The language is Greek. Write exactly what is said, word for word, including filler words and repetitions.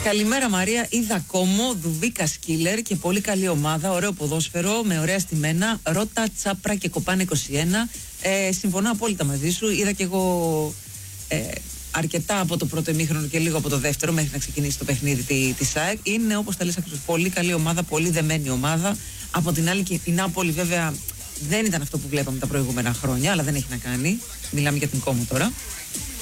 Καλημέρα Μαρία, είδα Κόμο, Δουβίκα Σκύλερ και πολύ καλή ομάδα, ωραίο ποδόσφαιρο με ωραία στημένα, Ρώτα, Τσάπρα και Κοπάν είκοσι ένα. Ε, συμφωνώ απόλυτα μαζί σου, είδα και εγώ ε, αρκετά από το πρώτο ημίχρονο και λίγο από το δεύτερο μέχρι να ξεκινήσει το παιχνίδι τη, της ΑΕΚ. Είναι όπως τα λες ακριβώς, πολύ καλή ομάδα, πολύ δεμένη ομάδα. Από την άλλη και η Νάπολη βέβαια δεν ήταν αυτό που βλέπαμε τα προηγούμενα χρόνια, αλλά δεν έχει να κάνει. Μιλάμε για την Κόμο τώρα.